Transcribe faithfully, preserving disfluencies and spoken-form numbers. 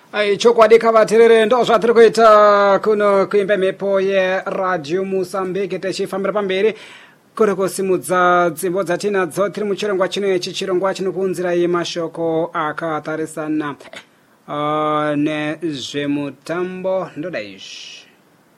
Ai chokwadi kavaterere ndo zvatiri kuita kuno kuimba mhepo yeradio Mozambique tichifambira pamberi kuri kusimudza dzimbo dzatinadzo tiri muchirongwa chino ichi chirongwa chinokuunzirai mashoko akatarisana uh, nezvemutambo ndoda izvi